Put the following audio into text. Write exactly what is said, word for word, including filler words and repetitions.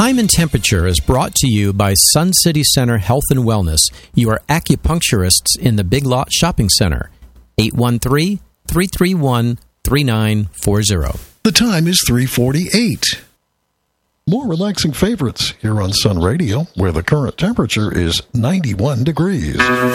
Time and Temperature is brought to you by Sun City Center Health and Wellness, your acupuncturists in the Big Lot Shopping Center. eight one three, three three one, three nine four zero. The time is three forty-eight. More relaxing favorites here on Sun Radio, where the current temperature is ninety-one degrees.